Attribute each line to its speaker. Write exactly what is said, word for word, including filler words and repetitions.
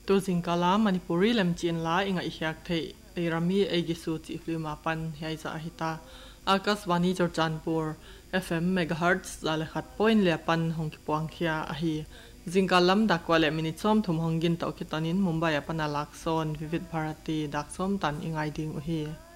Speaker 1: tu zingkala Manipuri lem chin la inga ihyak the eirami egisu chi flima pan hiai za hita Akaswani Churchanpur F M megahertz zale khat point le pan hong ki puang khia a hi zingkalam dakwale minichom thum hongin tawkitanin Mumbai apana lakson Vivid Bharati daksom tan ingai ding u hi